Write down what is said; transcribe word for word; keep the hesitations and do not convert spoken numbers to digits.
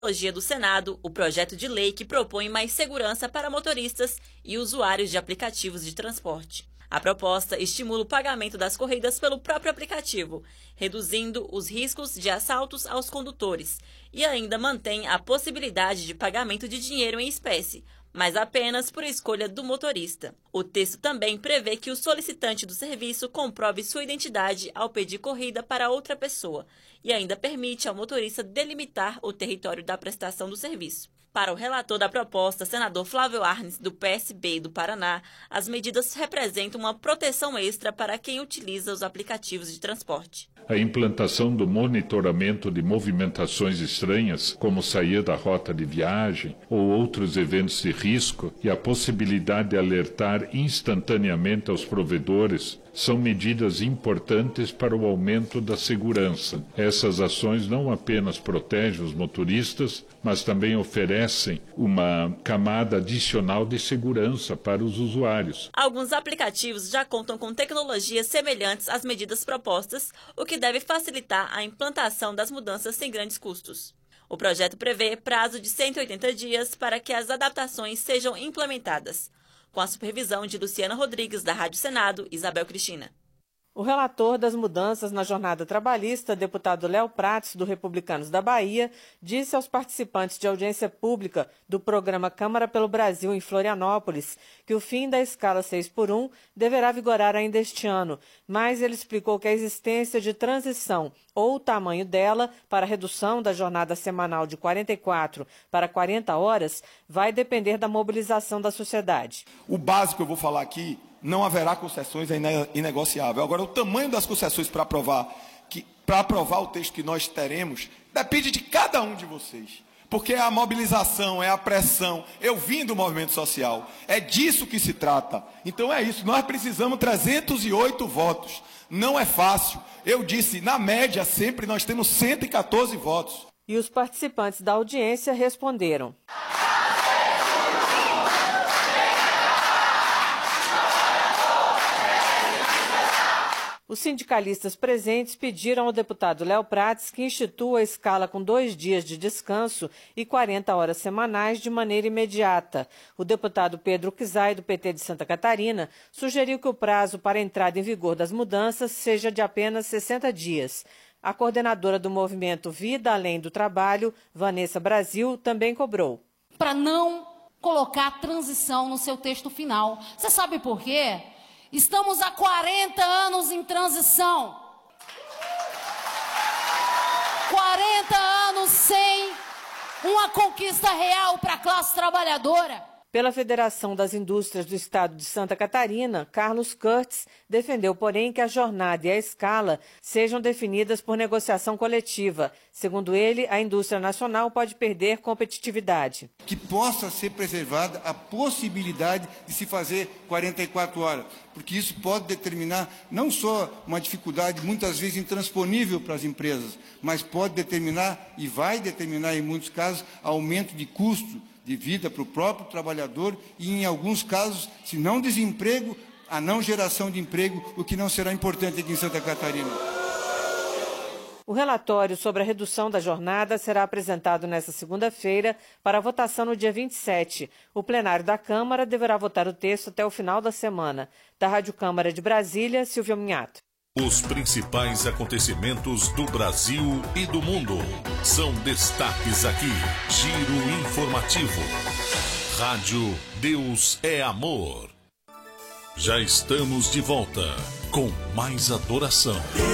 Tecnologia do Senado, o projeto de lei que propõe mais segurança para motoristas e usuários de aplicativos de transporte. A proposta estimula o pagamento das corridas pelo próprio aplicativo, reduzindo os riscos de assaltos aos condutores, e ainda mantém a possibilidade de pagamento de dinheiro em espécie, mas apenas por escolha do motorista. O texto também prevê que o solicitante do serviço comprove sua identidade ao pedir corrida para outra pessoa e ainda permite ao motorista delimitar o território da prestação do serviço. Para o relator da proposta, senador Flávio Arnes, do P S B do Paraná, as medidas representam uma proteção extra para quem utiliza os aplicativos de transporte. A implantação do monitoramento de movimentações estranhas, como sair da rota de viagem ou outros eventos de risco, e a possibilidade de alertar instantaneamente aos provedores são medidas importantes para o aumento da segurança. Essas ações não apenas protegem os motoristas, mas também oferecem uma camada adicional de segurança para os usuários. Alguns aplicativos já contam com tecnologias semelhantes às medidas propostas, o que deve facilitar a implantação das mudanças sem grandes custos. O projeto prevê prazo de cento e oitenta dias para que as adaptações sejam implementadas, com a supervisão de Luciana Rodrigues, da Rádio Senado, Isabel Cristina. O relator das mudanças na jornada trabalhista, deputado Léo Prates, do Republicanos da Bahia, disse aos participantes de audiência pública do programa Câmara pelo Brasil em Florianópolis que o fim da escala seis por um deverá vigorar ainda este ano, mas ele explicou que a existência de transição ou o tamanho dela para a redução da jornada semanal de quarenta e quatro para quarenta horas vai depender da mobilização da sociedade. O básico que eu vou falar aqui, não haverá concessões, é inegociável. Agora, o tamanho das concessões para aprovar, que, para aprovar o texto que nós teremos, depende de cada um de vocês. Porque é a mobilização, é a pressão. Eu vim do movimento social. É disso que se trata. Então é isso. Nós precisamos de trezentos e oito votos. Não é fácil. Eu disse, na média, sempre nós temos cento e quatorze votos. E os participantes da audiência responderam. Os sindicalistas presentes pediram ao deputado Léo Prates que institua a escala com dois dias de descanso e quarenta horas semanais de maneira imediata. O deputado Pedro Kizai, do P T de Santa Catarina, sugeriu que o prazo para a entrada em vigor das mudanças seja de apenas sessenta dias. A coordenadora do movimento Vida Além do Trabalho, Vanessa Brasil, também cobrou. Para não colocar transição no seu texto final. Você sabe por quê? Estamos há quarenta anos em transição. quarenta anos sem uma conquista real para a classe trabalhadora. Pela Federação das Indústrias do Estado de Santa Catarina, Carlos Curtis defendeu, porém, que a jornada e a escala sejam definidas por negociação coletiva. Segundo ele, a indústria nacional pode perder competitividade. Que possa ser preservada a possibilidade de se fazer quarenta e quatro horas, porque isso pode determinar não só uma dificuldade muitas vezes intransponível para as empresas, mas pode determinar, e vai determinar em muitos casos, aumento de custo de vida para o próprio trabalhador e, em alguns casos, se não desemprego, a não geração de emprego, o que não será importante aqui em Santa Catarina. O relatório sobre a redução da jornada será apresentado nesta segunda-feira para votação no dia vinte e sete. O plenário da Câmara deverá votar o texto até o final da semana. Da Rádio Câmara de Brasília, Silvia Minhato. Os principais acontecimentos do Brasil e do mundo são destaques aqui. Giro informativo. Rádio Deus é Amor. Já estamos de volta com mais adoração.